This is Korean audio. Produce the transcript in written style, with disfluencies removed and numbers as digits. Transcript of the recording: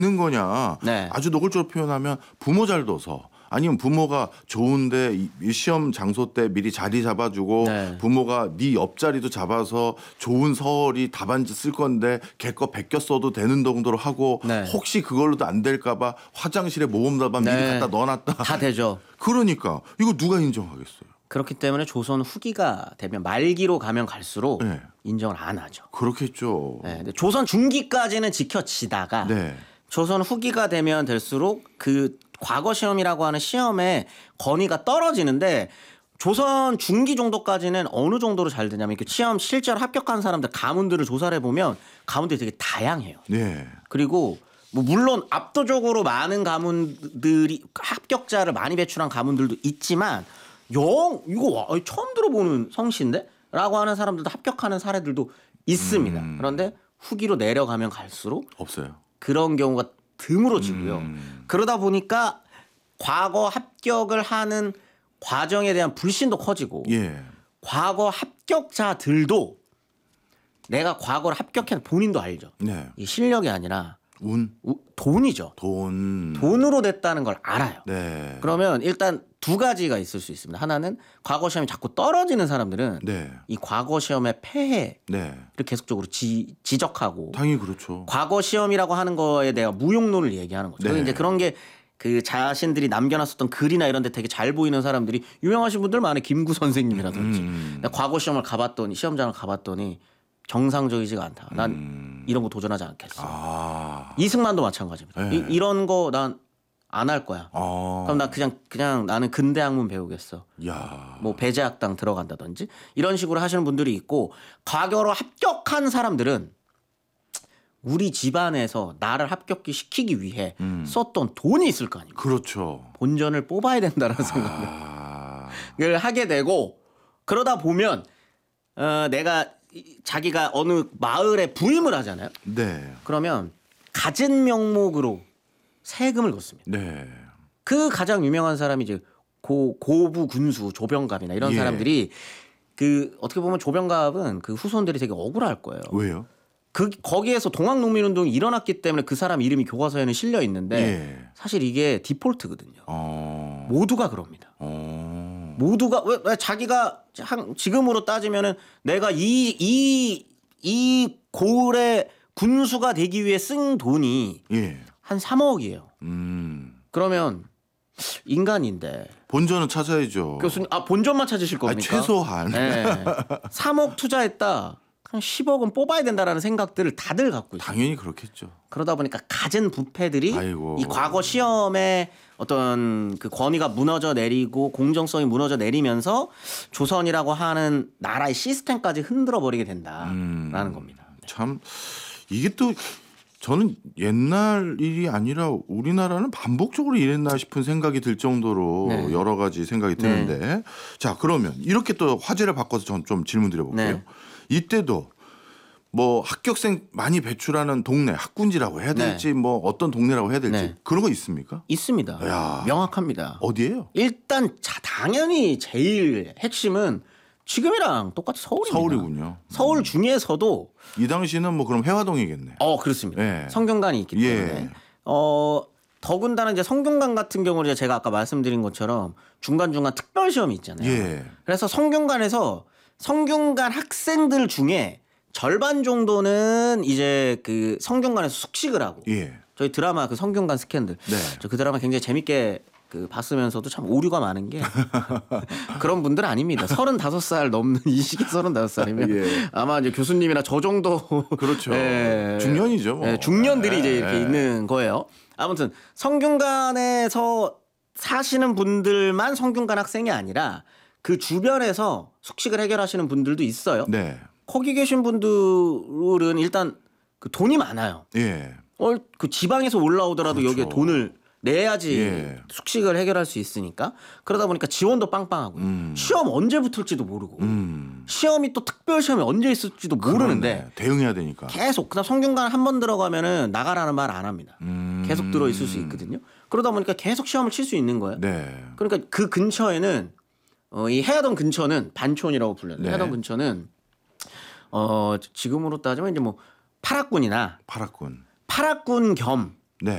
거냐. 네. 아주 노골적으로 표현하면 부모 잘 둬서 아니면 부모가 좋은데 이 시험 장소 때 미리 자리 잡아주고 네. 부모가 네 옆자리도 잡아서 좋은 서울이 답안지 쓸 건데 걔 거 베껴 써도 되는 정도로 하고 네. 혹시 그걸로도 안 될까 봐 화장실에 모범 답안 미리 네. 갖다 넣어놨다. 다 되죠. 그러니까 이거 누가 인정하겠어요. 그렇기 때문에 조선 후기가 되면 말기로 가면 갈수록 네. 인정을 안 하죠. 그렇겠죠. 네, 근데 조선 중기까지는 지켜지다가 네. 조선 후기가 되면 될수록 그 과거 시험이라고 하는 시험의 권위가 떨어지는데 조선 중기 정도까지는 어느 정도로 잘 되냐면 그 시험 실제로 합격한 사람들 가문들을 조사를 해보면 가문들이 되게 다양해요. 네. 그리고 뭐 물론 압도적으로 많은 가문들이 합격자를 많이 배출한 가문들도 있지만 이거 처음 들어보는 성씨인데? 라고 하는 사람들도 합격하는 사례들도 있습니다. 그런데 후기로 내려가면 갈수록 없어요. 그런 경우가 드물어지고요. 그러다 보니까 과거 합격을 하는 과정에 대한 불신도 커지고 예. 과거 합격자들도 내가 과거를 합격한 본인도 알죠. 네. 이 실력이 아니라 돈이죠. 돈으로 됐다는 걸 알아요. 네. 그러면 일단 두 가지가 있을 수 있습니다. 하나는 과거 시험이 자꾸 떨어지는 사람들은 네. 이 과거 시험의 폐해를 네. 계속적으로 지적하고 당연히 그렇죠. 과거 시험이라고 하는 거에 대한 무용론을 얘기하는 거죠. 네. 이제 그런 게 그 자신들이 남겨놨었던 글이나 이런 데 되게 잘 보이는 사람들이 유명하신 분들 많아요. 김구 선생님이라든지. 과거 시험을 가봤더니 시험장을 가봤더니 정상적이지가 않다. 난 이런 거 도전하지 않겠어. 이승만도 마찬가지입니다. 네. 이런 거 난 안 할 거야. 그럼 나 그냥 나는 근대 학문 배우겠어. 야. 뭐 배제학당 들어간다든지 이런 식으로 하시는 분들이 있고 과거로 합격한 사람들은 우리 집안에서 나를 합격기 시키기 위해 썼던 돈이 있을 거 아닙니까? 그렇죠. 본전을 뽑아야 된다라는 생각을 하게 되고 그러다 보면 내가 자기가 어느 마을에 부임을 하잖아요. 네. 그러면 가진 명목으로 세금을 걷습니다. 네. 그 가장 유명한 사람이 이제 고부 군수 조병갑이나 이런 예. 사람들이 그 어떻게 보면 조병갑은 그 후손들이 되게 억울할 거예요. 왜요? 거기에서 동학농민운동이 일어났기 때문에 그 사람 이름이 교과서에는 실려 있는데 예. 사실 이게 디폴트거든요. 모두가 그럽니다. 모두가 왜 자기가 지금으로 따지면은 내가 이 고을의 군수가 되기 위해 쓴 돈이 예. 한 3억이에요. 그러면 인간인데 본전은 찾아야죠. 교수님 본전만 찾으실 겁니까? 최소한. 네. 3억 투자했다. 한 10억은 뽑아야 된다라는 생각들을 다들 갖고 있어요. 당연히 그렇겠죠. 그러다 보니까 갖은 부패들이 아이고. 이 과거 시험에 어떤 그 권위가 무너져 내리고 공정성이 무너져 내리면서 조선이라고 하는 나라의 시스템까지 흔들어 버리게 된다라는 겁니다. 참 이게 또 저는 옛날 일이 아니라 우리나라는 반복적으로 이랬나 싶은 생각이 들 정도로 네. 여러 가지 생각이 드는데 자 그러면 이렇게 또 화제를 바꿔서 전 좀 질문 드려볼게요. 네. 이때도 뭐 합격생 많이 배출하는 동네 학군지라고 해야 될지 뭐 어떤 동네라고 해야 될지 네. 그런 거 있습니까? 있습니다. 야. 명확합니다. 어디예요? 일단 당연히 제일 핵심은 지금이랑 똑같이 서울입니다. 서울이군요. 서울 중에서도 이 당시는 뭐 그럼 해화동이겠네. 그렇습니다. 네. 성균관이 있기 때문에 더군다나 이제 성균관 같은 경우는 제가 아까 말씀드린 것처럼 중간중간 특별 시험이 있잖아요. 예. 그래서 성균관에서 성균관 학생들 중에 절반 정도는 이제 그 성균관에서 숙식을 하고 예. 저희 드라마 그 성균관 스캔들 네. 저 그 드라마 굉장히 재밌게 그 봤으면서도 참 오류가 많은 게 그런 분들 아닙니다. 35살 넘는 이 시기 35살이면 예. 아마 이제 교수님이나 저 정도 그렇죠. 예. 중년이죠. 뭐. 예, 중년들이 이제 예. 이렇게 있는 거예요. 아무튼 성균관에서 사시는 분들만 성균관 학생이 아니라 그 주변에서 숙식을 해결하시는 분들도 있어요. 네. 거기 계신 분들은 일단 그 돈이 많아요. 예. 그 지방에서 올라오더라도 그렇죠. 여기에 돈을 내야지 예. 숙식을 해결할 수 있으니까 그러다 보니까 지원도 빵빵하고 시험 언제 붙을지도 모르고 시험이 또 특별 시험이 언제 있을지도 모르는데 그러네. 대응해야 되니까. 계속 그다음 성균관 한 번 들어가면은 나가라는 말 안 합니다. 계속 들어 있을 수 있거든요. 그러다 보니까 계속 시험을 칠 수 있는 거예요. 네. 그러니까 그 근처에는 이 해화동 근처는 반촌이라고 불려요. 네. 해화동 근처는 지금으로 따지면 이제 뭐 파락군이나 파락군. 파락군 겸